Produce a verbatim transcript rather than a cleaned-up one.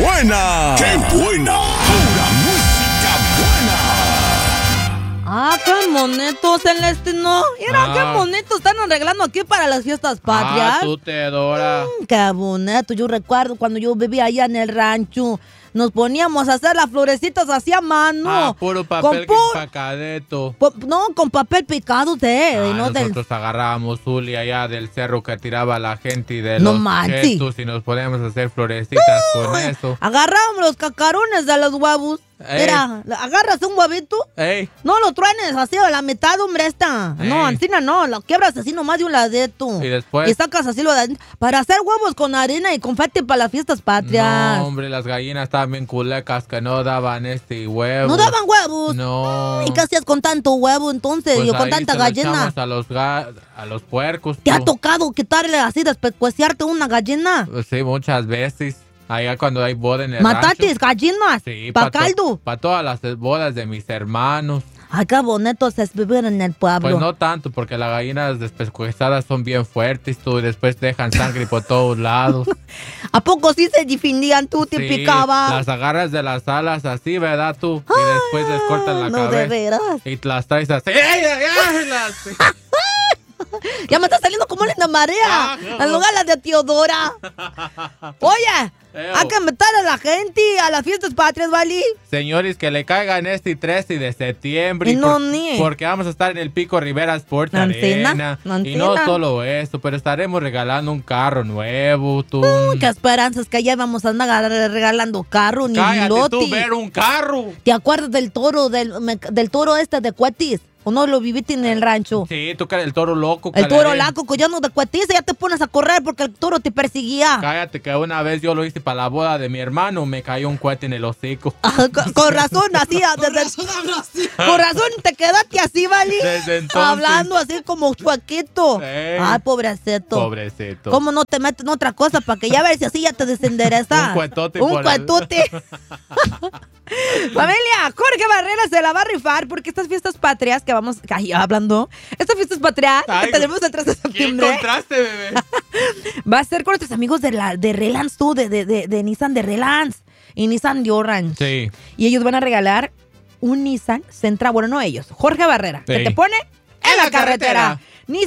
buena! ¡Qué buena! ¡Pura música buena! Ah, qué bonito, Celestino. Mira, Ah. qué bonito están arreglando aquí para las fiestas patrias. Ah, tú te adoras. Mm, qué bonito. Yo recuerdo cuando yo vivía allá en el rancho. Nos poníamos a hacer las florecitas así a mano. Ah, puro papel Con pu- empacadeto. po- no, con papel picado de. Ah, y no del- nosotros agarrábamos Zuli allá del cerro que tiraba la gente y de No los manches. chetos y nos poníamos a hacer florecitas con eso. Agarrábamos los cacarones de los huevos. Ey. Mira, agarras un huevito. Ey, No lo truenes así a la mitad, hombre, esta. No, Ey. Ancina no, lo quiebras así nomás de un ladito. y después... Y sacas así lo de adentro. Para hacer huevos con harina y confeti para las fiestas patrias. No, hombre, las gallinas estaban bien culecas que no daban este huevo. ¿No daban huevos? No. ¿Y qué hacías con tanto huevo entonces? Pues Yo con ahí tanta se lo gallina. echamos a los, ga- a los puercos. ¿Te ha tú. tocado quitarle así, despecueciarte una gallina? Pues sí, muchas veces. Allá cuando hay boda en el ¿Matatis rancho. gallinas? Sí, ¿Pa' to- caldo? pa' todas las bodas de mis hermanos. Ay, qué bonito es vivir en el pueblo. Pues no tanto, porque las gallinas despescuezadas son bien fuertes, tú, y después dejan sangre por todos lados. ¿A poco sí se defendían tú, te Sí, picaba? las agarras de las alas así, ¿verdad tú? Y después les cortan la no, cabeza. de veras. Y te las traes así. ¡Ay, ay, ay! Las- Ya me está saliendo como Linda María. Ah, no. En lugar de Teodora. Oye, Ew. hay que invitar a la gente a las fiestas patrias, ¿vale? Señores, que le caigan este trece de septiembre. Y no por- ni. Porque vamos a estar en el Pico Rivera Sport Ancina, Arena. Y Ancina. no solo eso, pero estaremos regalando un carro nuevo, tú. Uy, qué esperanzas que ya vamos a andar regalando carro, ni Cállate loti. tú, ver un carro. ¿Te acuerdas del toro, del, me- del toro este de Cuetis? ¿O no lo viviste en el rancho? Sí, tú que el toro loco. El que le toro den. laco, collano de Cuetis, ya te pones a correr porque el toro te perseguía. Cállate, que una vez yo lo hice para la boda de mi hermano, me cayó un cohete en el hocico. Ah, con, con razón, así, ah, desde- con razón te quedaste así, ¿vale? Desde entonces. Hablando así como chuequito. Sí. Ay, pobrecito. Pobrecito. ¿Cómo no te meten otra cosa para que ya ver si así ya te desendereza? Un cuetote Un por el- cuetote. Familia, Jorge Barrera se la va a rifar porque estas fiestas patrias que vamos ay, hablando, estas fiestas patrias Ay, que tenemos el tres de ¿Qué septiembre encontraste, bebé? va a ser con nuestros amigos de la de Relance, tú, de, de, de, de Nissan de Relance y Nissan de Orange. Sí. Y ellos van a regalar un Nissan Sentra, bueno, no ellos, Jorge Barrera, que Sí. te pone en la carretera.